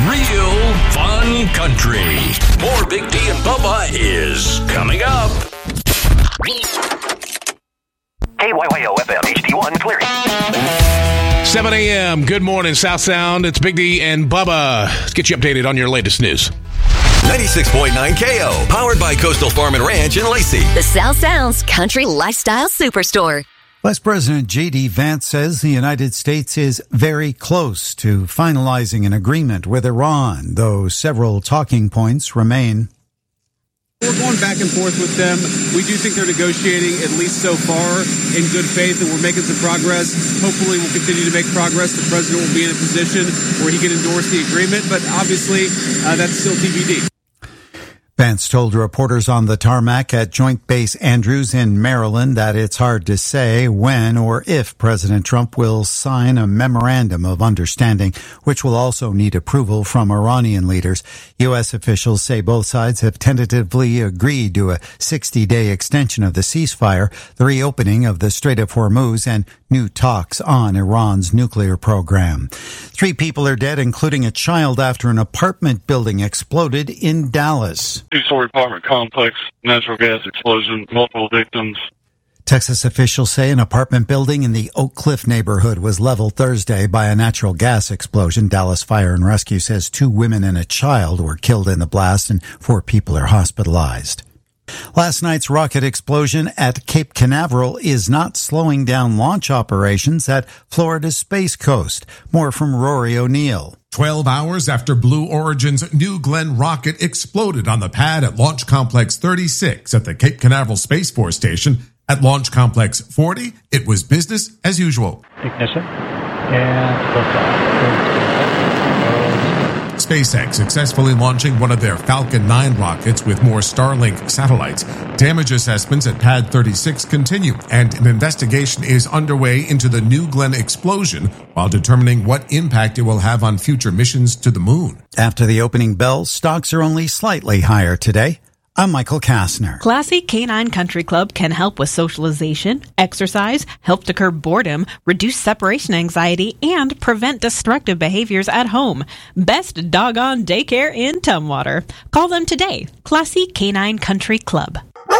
Real fun country. More Big D and Bubba is coming up. KYYO FM HD1 clearing. 7 a.m. Good morning, South Sound. It's Big D and Bubba. Let's get you updated on your latest news. 96.9 KO, powered by Coastal Farm and Ranch in Lacey. The South Sound's country lifestyle superstore. Vice President J.D. Vance says the United States is very close to finalizing an agreement with Iran, though several talking points remain. We're going back and forth with them. We do think they're negotiating, at least so far, in good faith, and we're making some progress. Hopefully, we'll continue to make progress. The president will be in a position where he can endorse the agreement, but obviously, that's still TBD. Vance told reporters on the tarmac at Joint Base Andrews in Maryland that it's hard to say when or if President Trump will sign a memorandum of understanding, which will also need approval from Iranian leaders. U.S. officials say both sides have tentatively agreed to a 60-day extension of the ceasefire, the reopening of the Strait of Hormuz, and new talks on Iran's nuclear program. 3 people are dead, including a child, after an apartment building exploded in Dallas. 2-story apartment complex, natural gas explosion, multiple victims. Texas officials say an apartment building in the Oak Cliff neighborhood was leveled Thursday by a natural gas explosion. Dallas Fire and Rescue says 2 women and a child were killed in the blast and 4 people are hospitalized. Last night's rocket explosion at Cape Canaveral is not slowing down launch operations at Florida's Space Coast. More from Rory O'Neill. 12 hours after Blue Origin's New Glenn rocket exploded on the pad at Launch Complex 36 at the Cape Canaveral Space Force Station, at Launch Complex 40, it was business as usual. Ignition and liftoff. SpaceX successfully launching one of their Falcon 9 rockets with more Starlink satellites. Damage assessments at Pad 36 continue, and an investigation is underway into the New Glenn explosion while determining what impact it will have on future missions to the moon. After the opening bell, stocks are only slightly higher today. I'm Michael Kastner. Classy Canine Country Club can help with socialization, exercise, help to curb boredom, reduce separation anxiety, and prevent destructive behaviors at home. Best doggone daycare in Tumwater. Call them today. Classy Canine Country Club.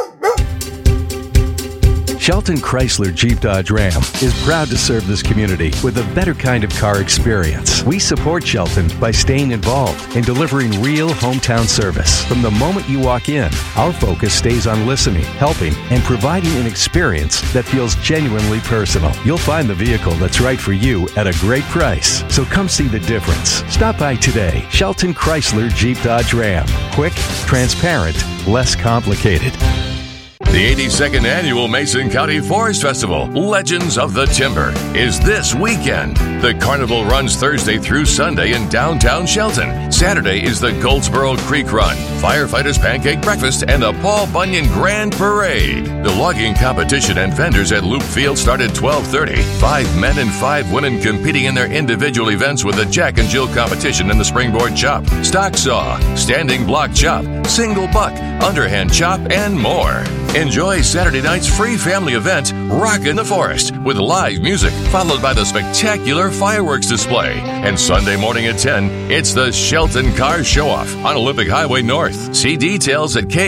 Shelton Chrysler Jeep Dodge Ram is proud to serve this community with a better kind of car experience. We support Shelton by staying involved and delivering real hometown service. From the moment you walk in, our focus stays on listening, helping, and providing an experience that feels genuinely personal. You'll find the vehicle that's right for you at a great price. So come see the difference. Stop by today. Shelton Chrysler Jeep Dodge Ram. Quick, transparent, less complicated. The 82nd Annual Mason County Forest Festival, Legends of the Timber, is this weekend. The carnival runs Thursday through Sunday in downtown Shelton. Saturday is the Goldsboro Creek Run, Firefighters Pancake Breakfast, and the Paul Bunyan Grand Parade. The logging competition and vendors at Loop Field start at 12:30. 5 men and 5 women competing in their individual events with the Jack and Jill competition and the springboard chop, stock saw, standing block chop, single buck, underhand chop, and more. Enjoy Saturday night's free family event, Rock in the Forest, with live music, followed by the spectacular fireworks display. And Sunday morning at 10, it's the Shelton Car Show-Off on Olympic Highway North. See details at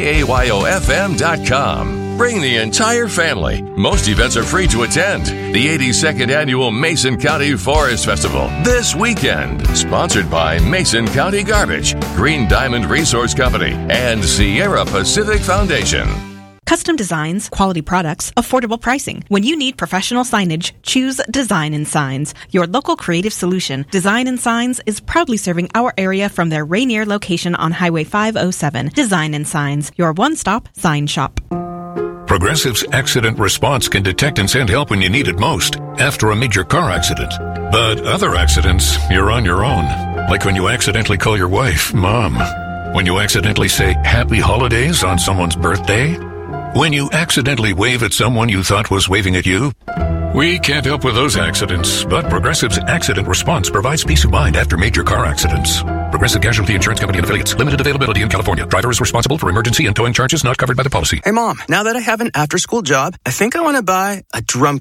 KAYOFM.com. Bring the entire family. Most events are free to attend. The 82nd Annual Mason County Forest Festival, this weekend. Sponsored by Mason County Garbage, Green Diamond Resource Company, and Sierra Pacific Foundation. Custom designs, quality products, affordable pricing. When you need professional signage, choose Design and Signs. Your local creative solution, Design and Signs, is proudly serving our area from their Rainier location on Highway 507. Design and Signs, your one-stop sign shop. Progressive's accident response can detect and send help when you need it most, after a major car accident. But other accidents, you're on your own. Like when you accidentally call your wife Mom. When you accidentally say Happy Holidays on someone's birthday. When you accidentally wave at someone you thought was waving at you. We can't help with those accidents, but Progressive's accident response provides peace of mind after major car accidents. Progressive Casualty Insurance Company and Affiliates. Limited availability in California. Driver is responsible for emergency and towing charges not covered by the policy. Hey, Mom, now that I have an after-school job, I think I want to buy a drum kit.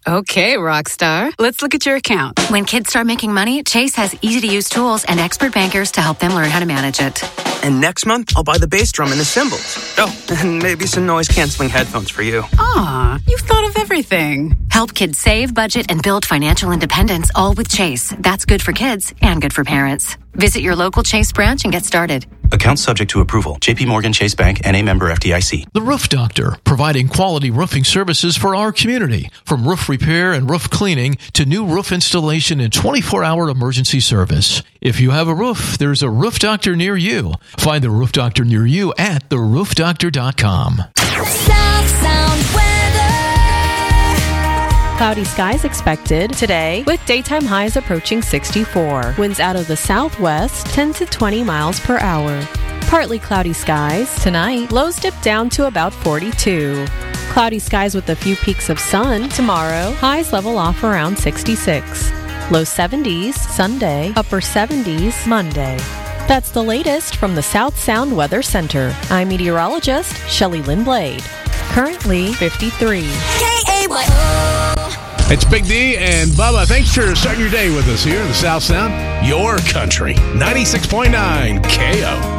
Okay, Rockstar. Let's look at your account. When kids start making money, Chase has easy-to-use tools and expert bankers to help them learn how to manage it. And next month, I'll buy the bass drum and the cymbals. Oh, and maybe some noise-canceling headphones for you. Aw, you've thought of everything. Help kids save, budget, and build financial independence, all with Chase. That's good for kids and good for parents. Visit your local Chase branch and get started. Account subject to approval. J.P. Morgan Chase Bank, N.A. member FDIC. The Roof Doctor, providing quality roofing services for our community. From roof repair and roof cleaning to new roof installation and 24-hour emergency service. If you have a roof, there's a Roof Doctor near you. Find the Roof Doctor near you at theroofdoctor.com. South Sound weather. Cloudy skies expected today with daytime highs approaching 64. Winds out of the southwest 10 to 20 miles per hour. Partly cloudy skies tonight. Lows dip down to about 42. Cloudy skies with a few peaks of sun tomorrow. Highs level off around 66. Low 70s Sunday. Upper 70s Monday. That's the latest from the South Sound Weather Center. I'm meteorologist Shelley Lynn Blade. Currently 53. It's Big D and Bubba. Thanks for starting your day with us here in the South Sound. Your country. 96.9 KO.